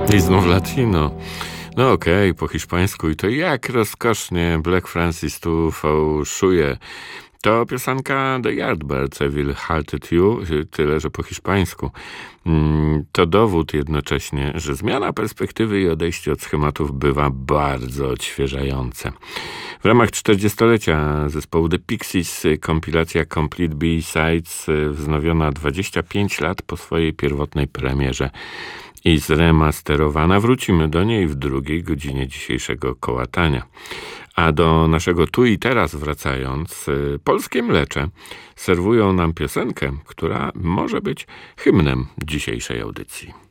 I znów latino. No okej, po hiszpańsku i to jak rozkosznie Black Francis tu fałszuje. To piosenka The Yardbirds, Evil Halted You, tyle że po hiszpańsku. To dowód jednocześnie, że zmiana perspektywy i odejście od schematów bywa bardzo odświeżające. W ramach 40-lecia zespołu The Pixies kompilacja Complete B-Sides wznowiona 25 lat po swojej pierwotnej premierze i zremasterowana. Wrócimy do niej w drugiej godzinie dzisiejszego kołatania. A do naszego tu i teraz wracając, polskie mlecze serwują nam piosenkę, która może być hymnem dzisiejszej audycji.